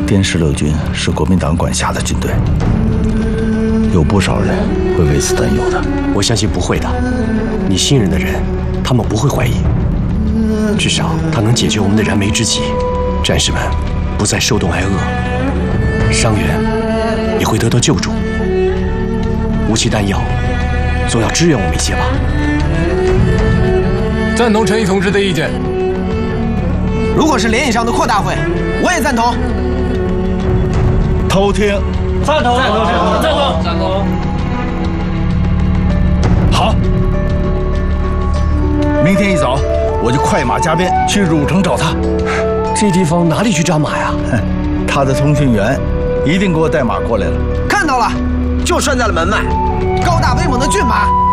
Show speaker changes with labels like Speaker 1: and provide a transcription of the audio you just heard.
Speaker 1: 滇十六军是国民党管辖的军队，有不少人会为此担忧的。
Speaker 2: 我相信不会的，你信任的人，他们不会怀疑。至少他能解决我们的燃眉之急，战士们不再受冻挨饿，伤员也会得到救助。武器弹药总要支援我们一些吧。
Speaker 3: 赞同陈毅同志的意见。
Speaker 4: 如果是联谊上的扩大会，我也赞同。
Speaker 1: 偷听。
Speaker 5: 赞同。赞同。赞同。赞同。
Speaker 1: 好，明天一早我就快马加鞭去汝城找他。
Speaker 2: 这地方哪里去扎马呀？
Speaker 1: 他的通讯员一定给我带马过来了。
Speaker 4: 看到了，就拴在了门外，高大威猛的骏马。